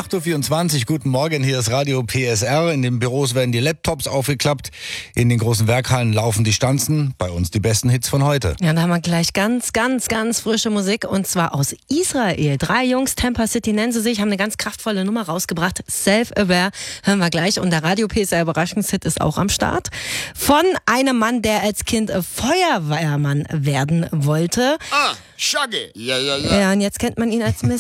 8.24 Uhr, guten Morgen, hier ist Radio PSR. In den Büros werden die Laptops aufgeklappt, in den großen Werkhallen laufen die Stanzen, bei uns die besten Hits von heute. Ja, da haben wir gleich ganz frische Musik und zwar aus Israel. 3 Jungs, Tampa City nennen sie sich, haben eine ganz kraftvolle Nummer rausgebracht. Self-Aware hören wir gleich und der Radio PSR Überraschungshit ist auch am Start. Von einem Mann, der als Kind Feuerwehrmann werden wollte. Shaggy. Ja. Ja, und jetzt kennt man ihn als